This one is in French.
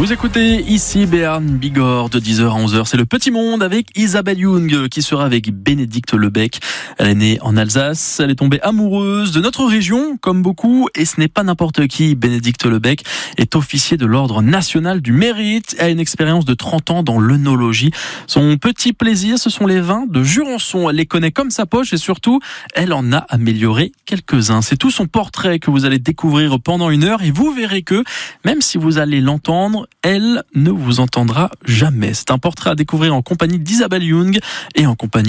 Vous écoutez ici Béarn Bigorre de 10h à 11h. C'est le Petit Monde avec Isabelle Jung qui sera avec Bénédicte Lebec. Elle est née en Alsace. Elle est tombée amoureuse de notre région, comme beaucoup. Et ce n'est pas n'importe qui. Bénédicte Lebec est officier de l'Ordre national du mérite. Elle a une expérience de 30 ans dans l'œnologie. Son petit plaisir, ce sont les vins de Jurançon. Elle les connaît comme sa poche et surtout, elle en a amélioré quelques-uns. C'est tout son portrait que vous allez découvrir pendant 1 heure et vous verrez que, même si vous allez l'entendre, elle ne vous entendra jamais. C'est un portrait à découvrir en compagnie d'Isabelle Jung et en compagnie